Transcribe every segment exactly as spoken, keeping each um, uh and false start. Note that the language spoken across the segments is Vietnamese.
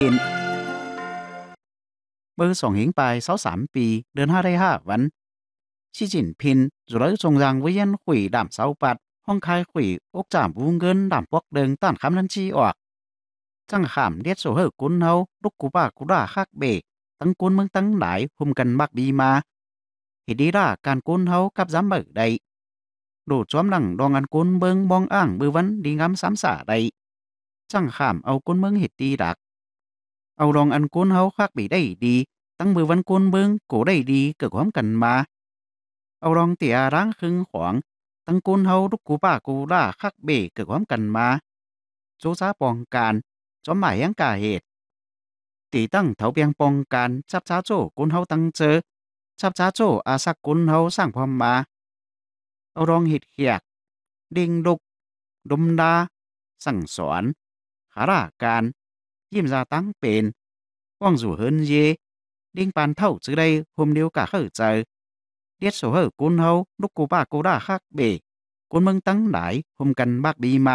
เบอร์สองหิงไปเสาสามปีเดือนห้าได้ห้าวันชิจินพินจุดจงรางวิยันขุยดำเสาปัดห้องคายขุยอกจามวงเงินดำพวกเดิงต้านคำนันชีออกจังขามเลียดโซเฮอกุนเฮาลูกกูป้ากูด่าคักเบกตั้งกุนเมืองตั้งหลายหุมกันมักบีมาเฮดีด่าการกุนเฮากับย้ำเบิกใดดูจอมหลังดองอันกุนเบิงบองอ่างบือวันดีงามสามสาใดจังขามเอากุนเมืองเห็ดตีดักเอาดองอันกุนเฮาคักบีได้ดีตั้งมือวันกุนเบิงกูได้ดีเกิดความกันมาเอาดองเตียร้างครึ่งขวางตั้งกุนเฮาลูกกูป้ากูด่าคักเบกเกิดความกันมาโจซาปองการจอมหมายยังกาเหตุตีตั้งเถาเปียงปองการชับช้าโจกุนเฮาตั้งเจอชับช้าโจอาสักกุนเฮาสร้างความมาเอารองหิดเขียกดิ่งดุกดมดาสั่งสอนขาราการยิ้มราตั้งเป็นว่างสู่เฮินเยดิ่งปานเท่าจือได้หมเดียวกะเข้าใจเดียดโซเฮอกุนเฮาลูกกูป้ากูด่าคักเบกุนเมืองตั้งหลายหมกันบักบีมา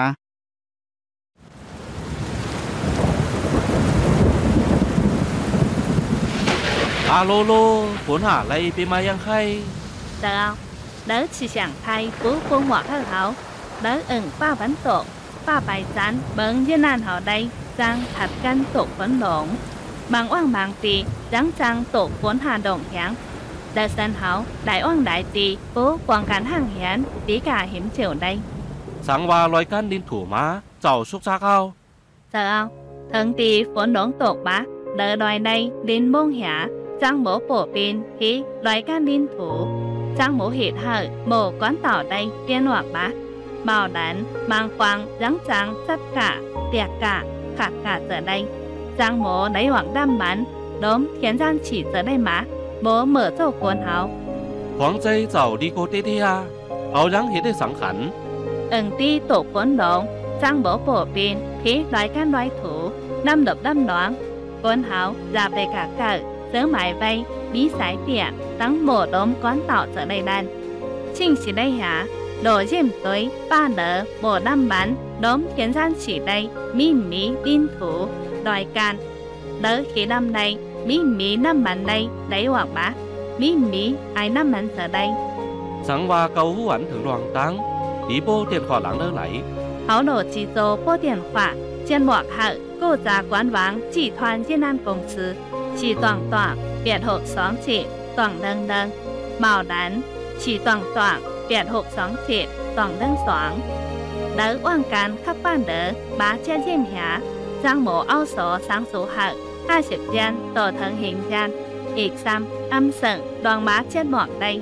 อาโลโลผลหาอะไรไปมายังใคร Được không? Đỡ chỉ想thay bố quân hoạt thơ hảo. Đỡ ưng ba vấn tổ, ba bài chán bận với nan họ đây, giang thật căn tổ vấn lộn. Bằng oan bằng tì, rắn răng tổ vốn hà đồng hiển. Đỡ sân hảo, đại oan đại tì, bố quảng cảnh hàng hiển, tí cả hiểm chịu đây. Sáng và loài căn đến thủ má, giàu xúc xác không? Sợ không? Thần tì vốn đốn tổ bá, đỡ đòi đây đến môn hiả, giang bố bổ bên khi loài căn đến thủ. Giang mổ hịt hở, mổ quán tỏ đây, tiên hoạt bá. Bảo đắn, mang quang, rắn trắng, sắt cả, tiệc cả, khạt cả giờ đây. Giang mổ đáy hoảng đam bắn, đốm khiến giang chỉ giờ đây má. Bố mở dầu cuốn háo. Hoàng dây giàu đi cô tê tê à, háo rắn hết để sáng khẩn. Ưng ti tổ cuốn đống, giang bố bổ bên, khi loài can loài thủ, năm đập đâm đoán. Cuốn háo, ra về cả cỡ, sớ mái vây, bí sái tiệc, tăng mổ đốm quán tạo giờ đây đàn. Chinh chỉ đây hả? Đồ dìm tối, ba nở, mổ đâm bắn, đốm khiến gian chỉ đây, mi mí đinh thủ, đòi can. Đỡ khi đâm đây, mi mí đâm bắn đây, đấy hoặc bá. Mi mí ai đâm bắn giờ đây. Sáng và cầu hữu ảnh thượng đoàn tăng, ý bố tiền khỏi lãng đỡ lấy. Háo nổ chỉ dô bố tiền khoả, trên mọt hợ, cô già quán vắng, chỉ thoàn trên an công sư. Chỉ toàn toàn, biệt hộp xóm trị, toàn đâng đâng. Màu đắn, chỉ toàn toàn, biệt hộp xóm trị, toàn đâng xoáng. Đỡ oan can khắp ban đỡ, bá che dìm hả. Giang mổ ao số sáng số hợ, hai十gian, tổ thân hình gian. Ích xăm, âm sận, đoàn bá chết mọt đây.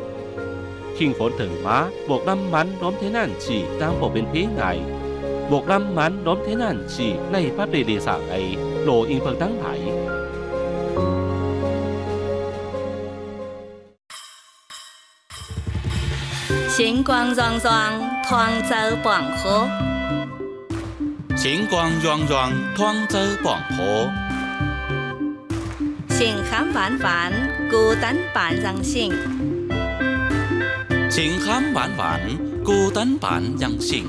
Kinh phốn thử má, buộc năm mắn đốm thế nạn chỉ đang bộ bên phía ngài. Buộc năm mắn đốm thế nạn chỉ này phát đề đề sản ấy, lộ in phần tăng hải. Xính quang doang doang, thoang dơ bỏng khô. Xính quang doang doang, thoang dơ bỏng khô. Xính khám ván ván,孤单版人性. Xính khám ván ván,孤单版人性.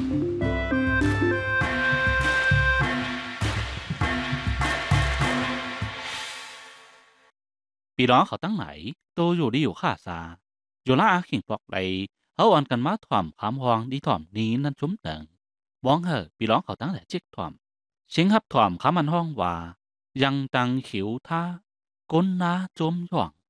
Vì đóเขาตั้งไหนโตอยู่ดีอยู่ข้าซาอยู่ละอาขิงปอกใดเขาอ่อนกันมาถ่อมขามหองดีถ่อมนี้นั่นชุ่มเติงบ้องเหอะปีร้องเขาตั้งแต่จิกถ่อมเชิงฮับถ่อมขามันห้องว่ายังตังขิวท่าก้นนาจมหย่อง